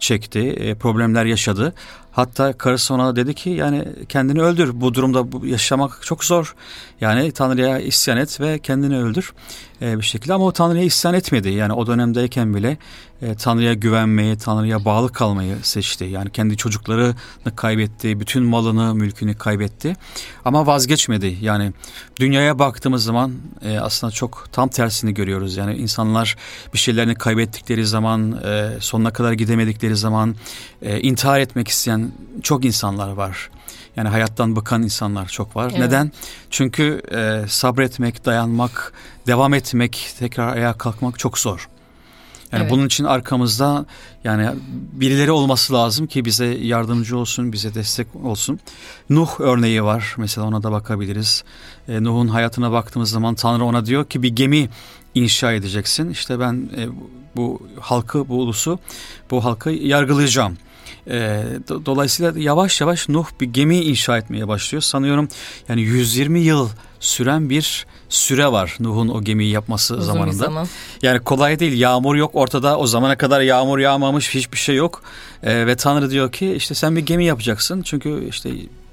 çekti, problemler yaşadı. Hatta karısı ona dedi ki yani kendini öldür. Bu durumda yaşamak çok zor. Yani Tanrı'ya isyan et ve kendini öldür bir şekilde. Ama o Tanrı'ya isyan etmedi. Yani o dönemdeyken bile Tanrı'ya güvenmeyi, Tanrı'ya bağlı kalmayı seçti. Yani kendi çocuklarını kaybetti, bütün malını, mülkünü kaybetti. Ama vazgeçmedi. Yani dünyaya baktığımız zaman aslında çok tam tersini görüyoruz. Yani insanlar bir şeylerini kaybettikleri zaman, sonuna kadar gidemedikleri zaman intihar etmek isteyen çok insanlar var. Yani hayattan bıkan insanlar çok var. Evet. Neden? Çünkü sabretmek, dayanmak, devam etmek, tekrar ayağa kalkmak çok zor. Yani evet. Bunun için arkamızda yani birileri olması lazım ki bize yardımcı olsun, bize destek olsun. Nuh örneği var. Mesela ona da bakabiliriz. Nuh'un hayatına baktığımız zaman Tanrı ona diyor ki bir gemi inşa edeceksin. İşte ben bu halkı, bu ulusu, bu halkı yargılayacağım. Dolayısıyla yavaş yavaş Nuh bir gemi inşa etmeye başlıyor. Sanıyorum yani 120 yıl süren bir süre var Nuh'un o gemiyi yapması uzun zamanında. Zaman. Yani kolay değil. Yağmur yok ortada. O zamana kadar yağmur yağmamış, hiçbir şey yok. Ve Tanrı diyor ki işte sen bir gemi yapacaksın. Çünkü işte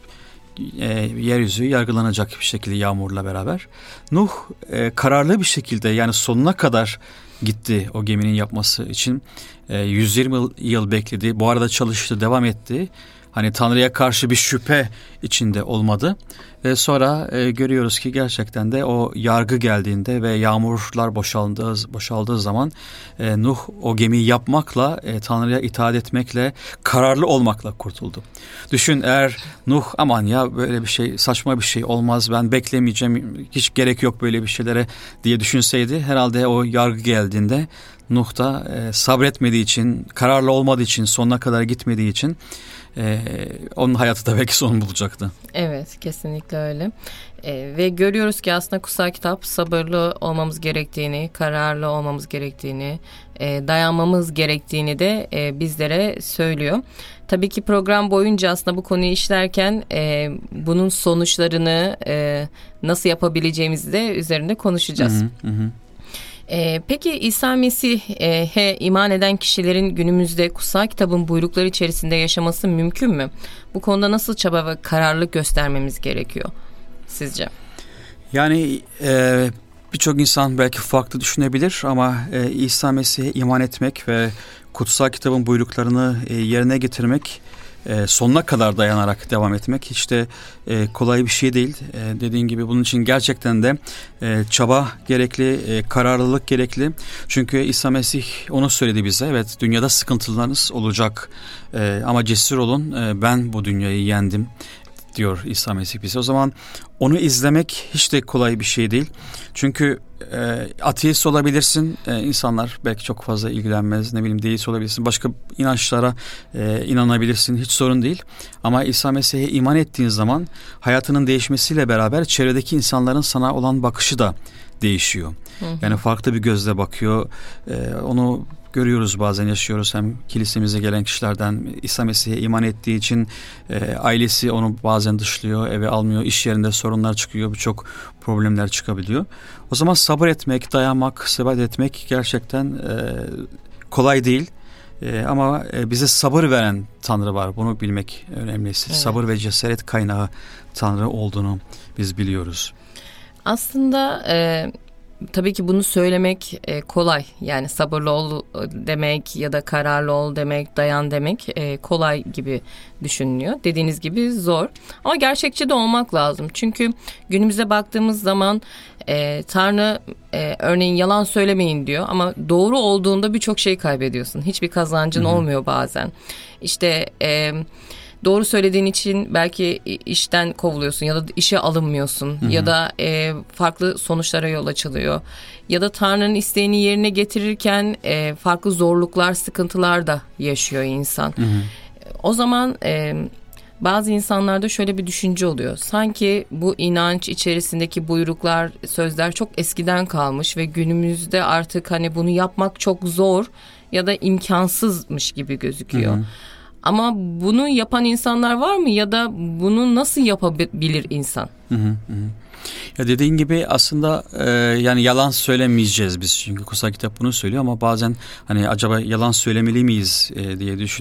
yeryüzü yargılanacak bir şekilde yağmurla beraber. Nuh kararlı bir şekilde yani sonuna kadar gitti o geminin yapması için. 120 yıl bekledi. Bu arada çalıştı, devam etti. Hani Tanrı'ya karşı bir şüphe içinde olmadı. Ve sonra görüyoruz ki gerçekten de o yargı geldiğinde ve yağmurlar boşaldığı zaman Nuh o gemiyi yapmakla, Tanrı'ya itaat etmekle, kararlı olmakla kurtuldu. Düşün eğer Nuh aman ya böyle bir şey saçma bir şey olmaz, ben beklemeyeceğim, hiç gerek yok böyle bir şeylere diye düşünseydi herhalde o yargı geldiğinde Nuh da sabretmediği için, kararlı olmadığı için, sonuna kadar gitmediği için onun hayatı da belki son bulacaktı. Evet, kesinlikle öyle. Ve görüyoruz ki aslında kutsal kitap sabırlı olmamız gerektiğini, kararlı olmamız gerektiğini, dayanmamız gerektiğini de bizlere söylüyor. Tabii ki program boyunca aslında bu konuyu işlerken bunun sonuçlarını nasıl yapabileceğimizi de üzerinde konuşacağız. Hı hı. Peki İsa Mesih'e iman eden kişilerin günümüzde kutsal kitabın buyrukları içerisinde yaşaması mümkün mü? Bu konuda nasıl çaba ve kararlılık göstermemiz gerekiyor sizce? Yani birçok insan belki farklı düşünebilir ama İsa Mesih'e iman etmek ve kutsal kitabın buyruklarını yerine getirmek, sonuna kadar dayanarak devam etmek hiç de kolay bir şey değil. Dediğin gibi bunun için gerçekten de çaba gerekli, kararlılık gerekli. Çünkü İsa Mesih onu söyledi bize. Evet, dünyada sıkıntılarınız olacak ama cesur olun, ben bu dünyayı yendim diyor İsa Mesih bize. O zaman onu izlemek hiç de kolay bir şey değil. Çünkü ateist olabilirsin, insanlar belki çok fazla ilgilenmez, ne bileyim deist olabilirsin, başka inançlara inanabilirsin, hiç sorun değil. Ama İsa Mesih'e iman ettiğin zaman hayatının değişmesiyle beraber çevredeki insanların sana olan bakışı da değişiyor. Hı hı. Yani farklı bir gözle bakıyor. Onu görüyoruz, bazen yaşıyoruz. Hem kilisemize gelen kişilerden İsa Mesih'e iman ettiği için ailesi onu bazen dışlıyor, eve almıyor, iş yerinde sorunlar çıkıyor, birçok problemler çıkabiliyor. O zaman sabır etmek, dayanmak, sebat etmek gerçekten kolay değil. Ama bize sabır veren Tanrı var. Bunu bilmek önemlisi. Evet. Sabır ve cesaret kaynağı Tanrı olduğunu biz biliyoruz. Aslında tabii ki bunu söylemek kolay. Yani sabırlı ol demek ya da kararlı ol demek, dayan demek kolay gibi düşünülüyor. Dediğiniz gibi zor. Ama gerçekçi de olmak lazım. Çünkü günümüze baktığımız zaman Tanrı örneğin yalan söylemeyin diyor. Ama doğru olduğunda birçok şey kaybediyorsun. Hiçbir kazancın olmuyor bazen. İşte doğru söylediğin için belki işten kovuluyorsun ya da işe alınmıyorsun. Hı hı. Ya da farklı sonuçlara yol açılıyor. Ya da Tanrı'nın isteğini yerine getirirken farklı zorluklar, sıkıntılar da yaşıyor insan. Hı hı. O zaman bazı insanlarda şöyle bir düşünce oluyor. Sanki bu inanç içerisindeki buyruklar, sözler çok eskiden kalmış ve günümüzde artık hani bunu yapmak çok zor ya da imkansızmış gibi gözüküyor. Hı hı. Ama bunu yapan insanlar var mı ya da bunu nasıl yapabilir insan? Hı hı hı. Ya dediğin gibi aslında yani yalan söylemeyeceğiz biz, çünkü kutsal kitap bunu söylüyor ama bazen hani acaba yalan söylemeli miyiz diye düşünüyorum.